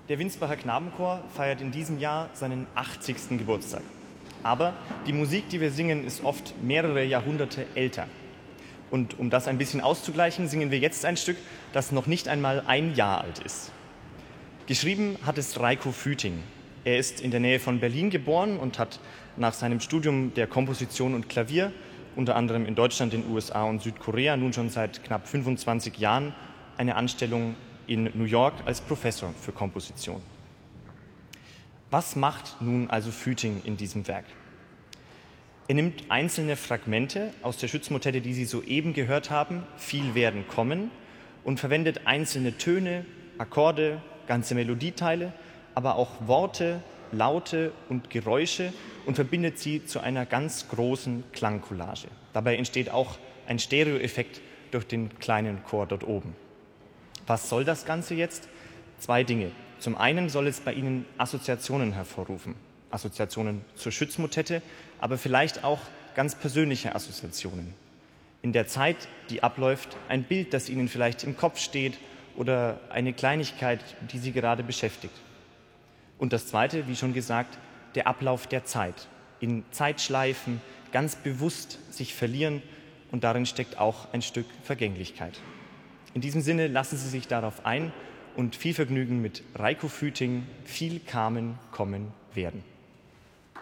Der Winsbacher Knabenchor feiert in diesem Jahr seinen 80. Geburtstag. Aber die Musik, die wir singen, ist oft mehrere Jahrhunderte älter. Und um das ein bisschen auszugleichen, singen wir jetzt ein Stück, das noch nicht einmal ein Jahr alt ist. Geschrieben hat es Reiko Füting. Er ist in der Nähe von Berlin geboren und hat nach seinem Studium der Komposition und Klavier, unter anderem in Deutschland, den USA und Südkorea, nun schon seit knapp 25 Jahren eine Anstellung in New York als Professor für Komposition. Was macht nun also Füting in diesem Werk? Er nimmt einzelne Fragmente aus der Schütz-Motette, die Sie soeben gehört haben, Viel werden kommen, und verwendet einzelne Töne, Akkorde, ganze Melodieteile, aber auch Worte, Laute und Geräusche und verbindet sie zu einer ganz großen Klangcollage. Dabei entsteht auch ein Stereoeffekt durch den kleinen Chor dort oben. Was soll das Ganze jetzt? Zwei Dinge. Zum einen soll es bei Ihnen Assoziationen hervorrufen. Assoziationen zur Schütz-Motette, aber vielleicht auch ganz persönliche Assoziationen. In der Zeit, die abläuft, ein Bild, das Ihnen vielleicht im Kopf steht oder eine Kleinigkeit, die Sie gerade beschäftigt. Und das Zweite, wie schon gesagt, der Ablauf der Zeit. In Zeitschleifen ganz bewusst sich verlieren und darin steckt auch ein Stück Vergänglichkeit. In diesem Sinne lassen Sie sich darauf ein und viel Vergnügen mit Reiko Füting, Viel kamen, kommen werden.